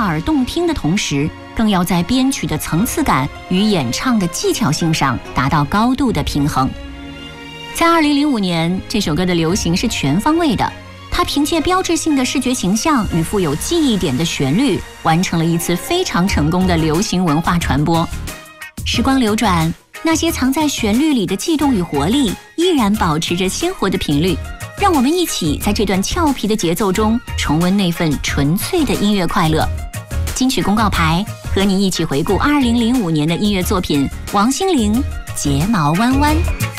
耳动听的同时，更要在编曲的层次感与演唱的技巧性上达到高度的平衡。在2005年，这首歌的流行是全方位的，它凭借标志性的视觉形象与富有记忆点的旋律，完成了一次非常成功的流行文化传播。时光流转，那些藏在旋律里的悸动与活力，依然保持着鲜活的频率。让我们一起在这段俏皮的节奏中，重温那份纯粹的音乐快乐。金曲公告牌，和你一起回顾2005年的音乐作品，王心凌《睫毛弯弯》。